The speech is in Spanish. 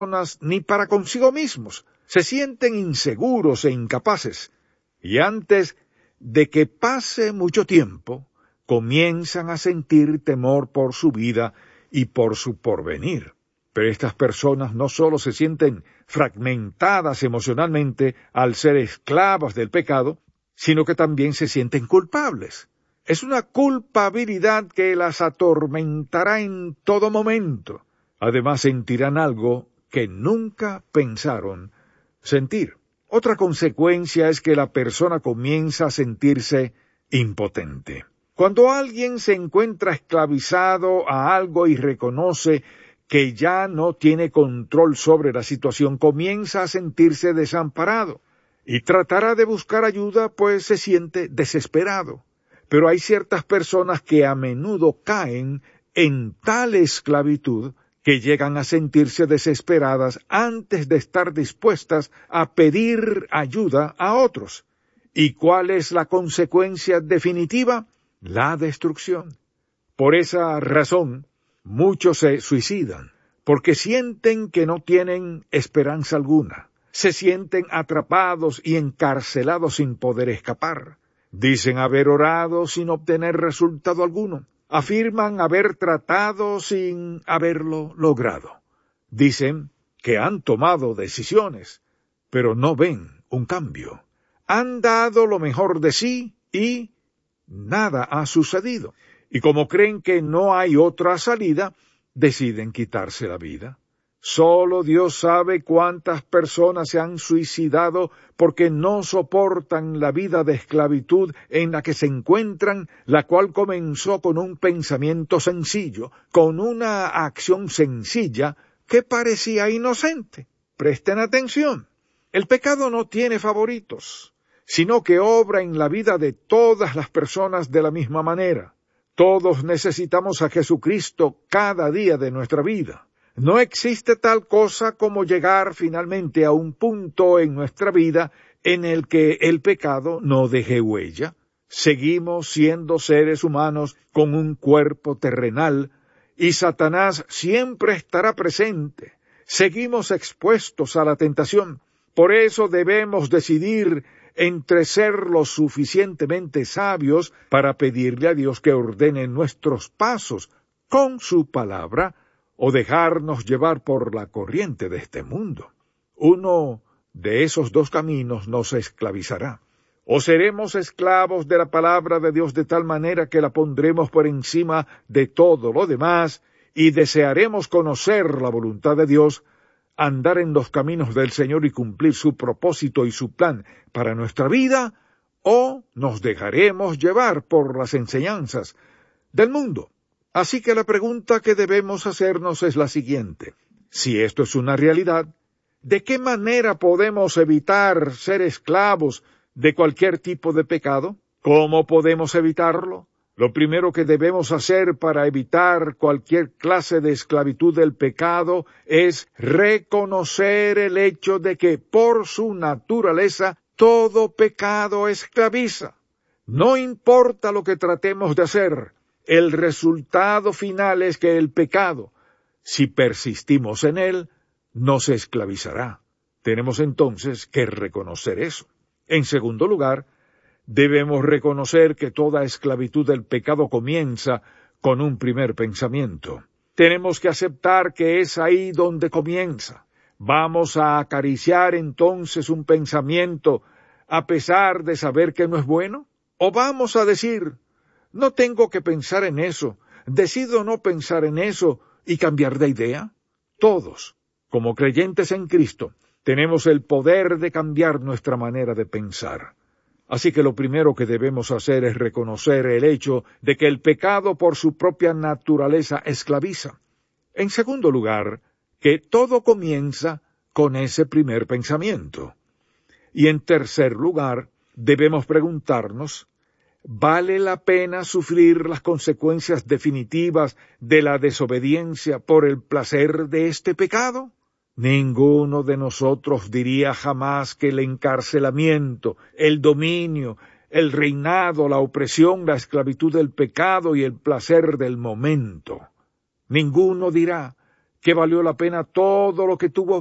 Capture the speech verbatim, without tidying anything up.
ni para consigo mismos. Se sienten inseguros e incapaces, y antes de que pase mucho tiempo, comienzan a sentir temor por su vida y por su porvenir. Pero estas personas no solo se sienten fragmentadas emocionalmente al ser esclavas del pecado, sino que también se sienten culpables. Es una culpabilidad que las atormentará en todo momento. Además sentirán algo que nunca pensaron sentir. Otra consecuencia es que la persona comienza a sentirse impotente. Cuando alguien se encuentra esclavizado a algo y reconoce que ya no tiene control sobre la situación, comienza a sentirse desamparado y tratará de buscar ayuda, pues se siente desesperado. Pero hay ciertas personas que a menudo caen en tal esclavitud que llegan a sentirse desesperadas antes de estar dispuestas a pedir ayuda a otros. ¿Y cuál es la consecuencia definitiva? La destrucción. Por esa razón, muchos se suicidan, porque sienten que no tienen esperanza alguna. Se sienten atrapados y encarcelados sin poder escapar. Dicen haber orado sin obtener resultado alguno. Afirman haber tratado sin haberlo logrado. Dicen que han tomado decisiones, pero no ven un cambio. Han dado lo mejor de sí y nada ha sucedido. Y como creen que no hay otra salida, deciden quitarse la vida. Solo Dios sabe cuántas personas se han suicidado porque no soportan la vida de esclavitud en la que se encuentran, la cual comenzó con un pensamiento sencillo, con una acción sencilla que parecía inocente. Presten atención. El pecado no tiene favoritos, sino que obra en la vida de todas las personas de la misma manera. Todos necesitamos a Jesucristo cada día de nuestra vida. No existe tal cosa como llegar finalmente a un punto en nuestra vida en el que el pecado no deje huella. Seguimos siendo seres humanos con un cuerpo terrenal y Satanás siempre estará presente. Seguimos expuestos a la tentación. Por eso debemos decidir entre ser lo suficientemente sabios para pedirle a Dios que ordene nuestros pasos con su palabra, o dejarnos llevar por la corriente de este mundo. Uno de esos dos caminos nos esclavizará. O seremos esclavos de la palabra de Dios de tal manera que la pondremos por encima de todo lo demás y desearemos conocer la voluntad de Dios, andar en los caminos del Señor y cumplir su propósito y su plan para nuestra vida, o nos dejaremos llevar por las enseñanzas del mundo. Así que la pregunta que debemos hacernos es la siguiente. Si esto es una realidad, ¿de qué manera podemos evitar ser esclavos de cualquier tipo de pecado? ¿Cómo podemos evitarlo? Lo primero que debemos hacer para evitar cualquier clase de esclavitud del pecado es reconocer el hecho de que por su naturaleza todo pecado esclaviza. No importa lo que tratemos de hacer, el resultado final es que el pecado, si persistimos en él, nos esclavizará. Tenemos entonces que reconocer eso. En segundo lugar, debemos reconocer que toda esclavitud del pecado comienza con un primer pensamiento. Tenemos que aceptar que es ahí donde comienza. ¿Vamos a acariciar entonces un pensamiento a pesar de saber que no es bueno? ¿O vamos a decir, no tengo que pensar en eso, decido no pensar en eso y cambiar de idea? Todos, como creyentes en Cristo, tenemos el poder de cambiar nuestra manera de pensar. Así que lo primero que debemos hacer es reconocer el hecho de que el pecado por su propia naturaleza esclaviza. En segundo lugar, que todo comienza con ese primer pensamiento. Y en tercer lugar, debemos preguntarnos, ¿vale la pena sufrir las consecuencias definitivas de la desobediencia por el placer de este pecado? Ninguno de nosotros diría jamás que el encarcelamiento, el dominio, el reinado, la opresión, la esclavitud del pecado y el placer del momento. Ninguno dirá que valió la pena todo lo que tuvo